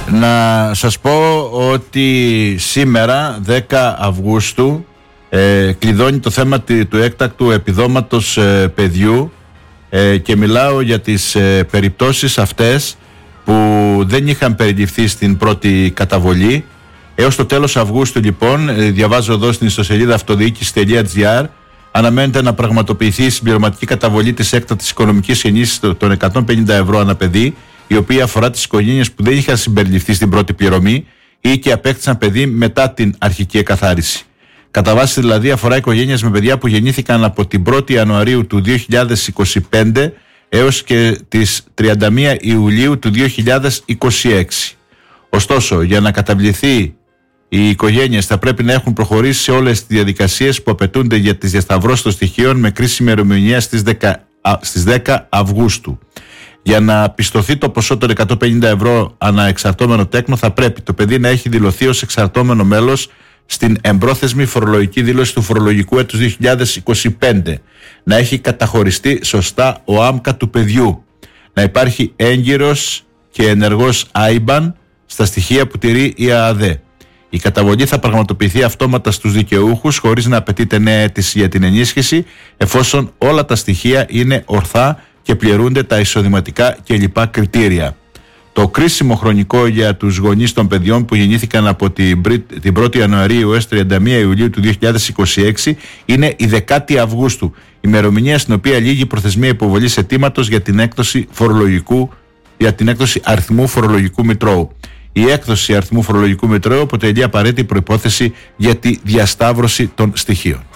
Να σας πω ότι σήμερα 10 Αυγούστου κλειδώνει το θέμα του έκτακτου επιδόματος παιδιού και μιλάω για τις περιπτώσεις αυτές που δεν είχαν περιληφθεί στην πρώτη καταβολή. Έως το τέλος Αυγούστου λοιπόν, διαβάζω εδώ στην ιστοσελίδα αυτοδιοίκηση.gr, αναμένεται να πραγματοποιηθεί η συμπληρωματική καταβολή της έκτακτης οικονομικής ενίσχυσης των 150 ευρώ ανά παιδί, η οποία αφορά τις οικογένειες που δεν είχαν συμπεριληφθεί στην πρώτη πληρωμή ή και απέκτησαν παιδί μετά την αρχική εκαθάριση. Κατά βάση δηλαδή αφορά οικογένειες με παιδιά που γεννήθηκαν από την 1η Ιανουαρίου του 2025 έως και τις 31 Ιουλίου του 2026. Ωστόσο, για να καταβληθεί οι οικογένειες θα πρέπει να έχουν προχωρήσει σε όλες τις διαδικασίες που απαιτούνται για τις διασταυρώσεις των στοιχείων με κρίσιμη ημερομηνία στις 10 Αυγούστου. Για να πιστωθεί το ποσό των 150 ευρώ ανά εξαρτώμενο τέκνο θα πρέπει το παιδί να έχει δηλωθεί ως εξαρτώμενο μέλος στην εμπρόθεσμη φορολογική δήλωση του φορολογικού έτους 2025, να έχει καταχωριστεί σωστά ο άμκα του παιδιού, να υπάρχει έγκυρος και ενεργός IBAN στα στοιχεία που τηρεί η ΑΑΔΕ. Η καταβολή θα πραγματοποιηθεί αυτόματα στους δικαιούχους χωρίς να απαιτείται νέα αίτηση για την ενίσχυση, εφόσον όλα τα στοιχεία είναι ορθά και πληρούνται τα εισοδηματικά και λοιπά κριτήρια. Το κρίσιμο χρονικό για τους γονείς των παιδιών που γεννήθηκαν από την 1η Ιανουαρίου έως 31 Ιουλίου του 2026 είναι η 10η Αυγούστου, ημερομηνία στην οποία λήγει η προθεσμία υποβολής αιτήματος για την έκδοση αριθμού φορολογικού μητρώου. Η έκδοση αριθμού φορολογικού μητρώου αποτελεί απαραίτητη προϋπόθεση για τη διασταύρωση των στοιχείων.